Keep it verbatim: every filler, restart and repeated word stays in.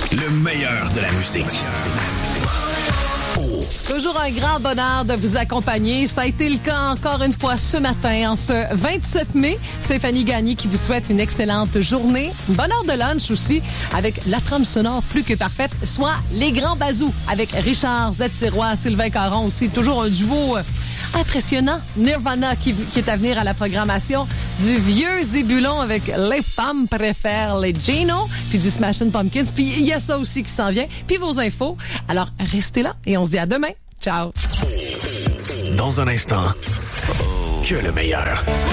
Le meilleur de la musique. Toujours un grand bonheur de vous accompagner. Ça a été le cas encore une fois ce matin, en ce vingt-sept mai. C'est Fanny Gagné qui vous souhaite une excellente journée. Une bonne heure de lunch aussi, avec la trame sonore plus que parfaite, soit Les Grands Bazous, avec Richard Z-Sirois, Sylvain Caron aussi. Toujours un duo euh, impressionnant. Nirvana qui, qui est à venir à la programmation. Du vieux Zébulon avec Les femmes préfèrent les Gino, puis du Smashing Pumpkins. Puis il y a ça aussi qui s'en vient. Puis vos infos. Alors, restez là et on se dit à demain. Ciao. Dans un instant, que le meilleur.